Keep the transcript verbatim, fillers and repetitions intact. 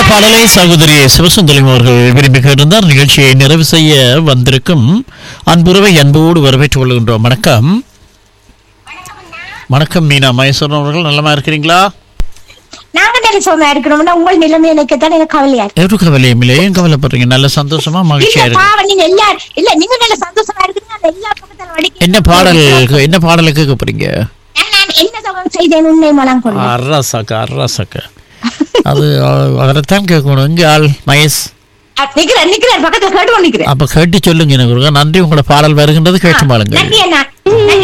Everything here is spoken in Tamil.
பாடலை சகோதரி சிவசுந்தரம் அவர்கள் விரும்பி கேட்டிருந்தார். நிகழ்ச்சியை நிறைவு செய்ய வந்திருக்கும் அன்புறவை அன்போடு வரவேற்றுக் கொள்கின்றோம். வணக்கம். வணக்கம் மீனா மகேஸ்வரன் அவர்கள், நல்லமா இருக்கிறீங்களா? நாங்க நிலைச்சோமா இருக்கிறோம்னா உங்கள் நிலைமை எனக்குத்தான் எனக்கு கவலையா இருக்கு. எவ்வளவு கவலையும் இல்லை, ஏன் கவலைப்படுறீங்க? நல்ல சந்தோஷமா மகிழ்ச்சியா இருக்கு. நீங்க எல்லா இல்ல நீங்க நல்ல சந்தோஷமா இருக்குங்க. அந்த எல்லா பக்கத்துல வடிக்க என்ன பாடல் என்ன பாடலை கேட்க போறீங்க? நான் என்ன தவம் செய்தேன் உன்னை மலம் கொள்ள. அரசக்க அரசக்க அது அவரைத்தான் கேட்கணும். இங்க ஆள் மகேஷ் நிக்கிறேன் நிக்கிறேன் பக்கத்துல கேட்டு நிக்கிறேன். அப்ப கேட்டு சொல்லுங்க. எனக்கு நன்றி. உங்களோட பாடல் வருகின்றது, கேட்டு பாருங்க. நன்றி அண்ணா.